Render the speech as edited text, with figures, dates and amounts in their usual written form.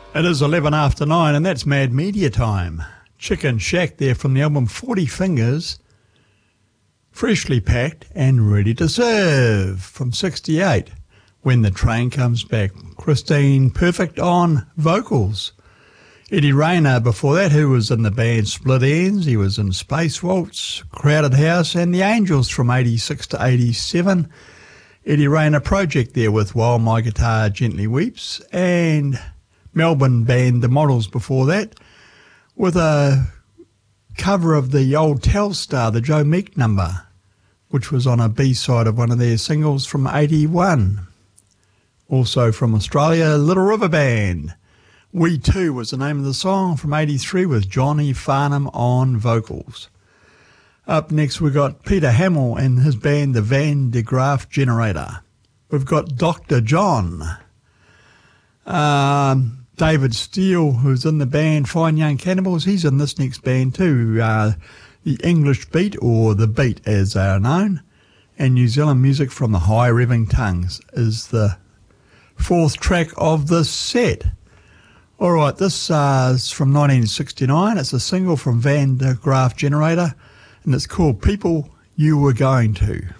It is 11 after 9 and that's Mad Media time. Chicken Shack there from the album 40 Fingers, freshly packed and ready to serve from 68. When the Train Comes Back, Christine Perfect on vocals. Eddie Rayner before that, who was in the band Split Enz. He was in Space Waltz, Crowded House and The Angels from 86 to 87. Eddie Rayner project there with While My Guitar Gently Weeps, and Melbourne band The Models before that, with a cover of the old Telstar, the Joe Meek number, which was on a B-side of one of their singles from 81. Also from Australia, Little River Band. We Too was the name of the song from 83 with Johnny Farnham on vocals. Up next we got Peter Hamill and his band the Van de Graaf Generator. We've got Dr. John. David Steele, who's in the band Fine Young Cannibals, he's in this next band too. The English Beat, or The Beat as they are known, and New Zealand music from the High Revving Tongues is the fourth track of this set. All right, this is from 1969. It's a single from Van de Graaf Generator, and it's called People You Were Going To.